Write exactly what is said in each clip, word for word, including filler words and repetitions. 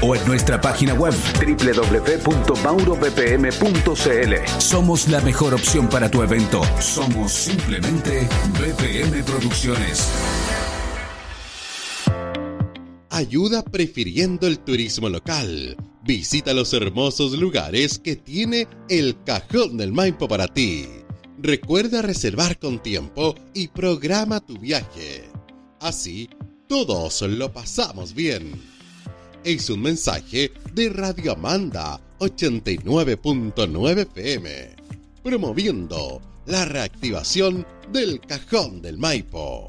o en nuestra página web doble u doble u doble u punto mauro b p m punto c l. Somos la mejor opción para tu evento. Somos simplemente B P M Producciones. Ayuda prefiriendo el turismo local. Visita los hermosos lugares que tiene el Cajón del Maipo para ti. Recuerda reservar con tiempo y programa tu viaje. Así, todos lo pasamos bien. Es un mensaje de Radio Amanda ochenta y nueve punto nueve F M, promoviendo la reactivación del Cajón del Maipo.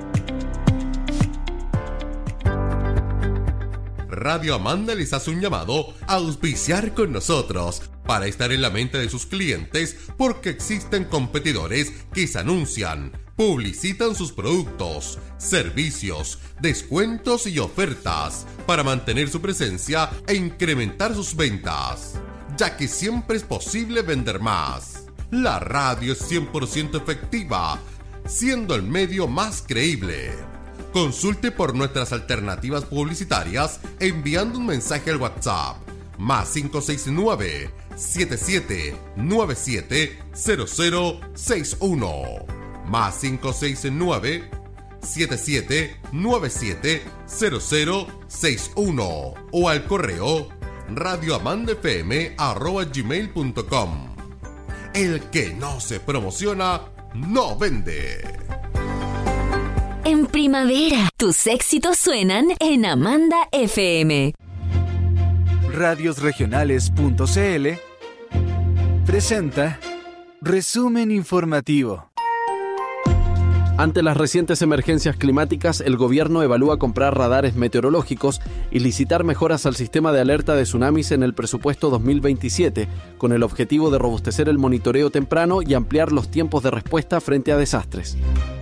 Radio Amanda les hace un llamado a auspiciar con nosotros para estar en la mente de sus clientes, porque existen competidores que se anuncian, publicitan sus productos, servicios, descuentos y ofertas para mantener su presencia e incrementar sus ventas, ya que siempre es posible vender más. La radio es cien por ciento efectiva, siendo el medio más creíble. Consulte por nuestras alternativas publicitarias enviando un mensaje al WhatsApp más cinco seis nueve, siete siete nueve siete, cero cero seis uno más cinco seis nueve, siete siete nueve siete, cero cero seis uno o al correo radioamandafm arroba gmail punto com. El que no se promociona no vende. En primavera, tus éxitos suenan en Amanda F M. radios regionales punto c l presenta Resumen Informativo. Ante las recientes emergencias climáticas, el gobierno evalúa comprar radares meteorológicos y licitar mejoras al sistema de alerta de tsunamis en el presupuesto dos mil veintisiete, con el objetivo de robustecer el monitoreo temprano y ampliar los tiempos de respuesta frente a desastres.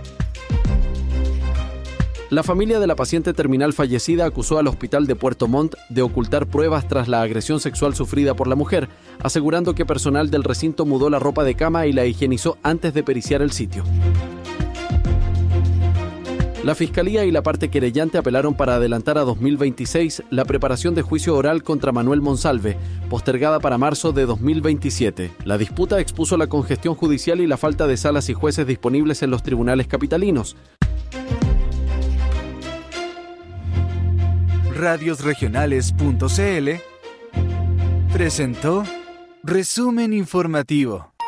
La familia de la paciente terminal fallecida acusó al hospital de Puerto Montt de ocultar pruebas tras la agresión sexual sufrida por la mujer, asegurando que personal del recinto mudó la ropa de cama y la higienizó antes de periciar el sitio. La Fiscalía y la parte querellante apelaron para adelantar a dos mil veintiséis la preparación de juicio oral contra Manuel Monsalve, postergada para marzo de dos mil veintisiete. La disputa expuso la congestión judicial y la falta de salas y jueces disponibles en los tribunales capitalinos. radios regionales punto c l presentó Resumen Informativo.